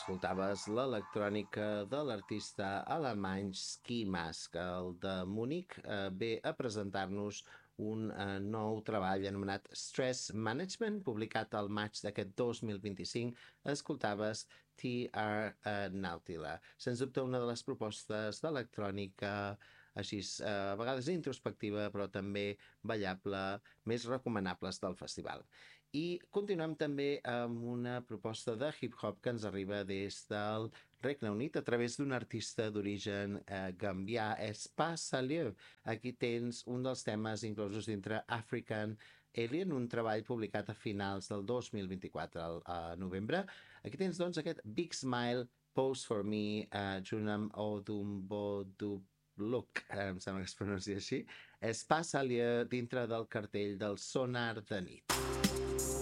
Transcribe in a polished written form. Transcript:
Escoltaves l'electrònica de l'artista alemany Ski Mask. El de Múnich ve a presentar-nos un nou treball anomenat Stress Management, publicat al maig d'aquest 2025. Escoltaves T.R. Nautila. Sens dubte una de les propostes d'electrònica així, a vegades introspectiva, però també ballable, més recomanables del festival. I continuem també amb una proposta de hip-hop que ens arriba des del Regne Unit a través d'un artista d'origen gambià, Espace Salieu. Aquí tens un dels temes inclosos dintre African Alien, un treball publicat a finals del 2024, a novembre. Aquí tens, doncs, aquest Big Smile, Pose for Me, junt amb Odumbo Look, em sembla que es pronuncia així, Espace Salieu dintre del cartell del Sonar de nit.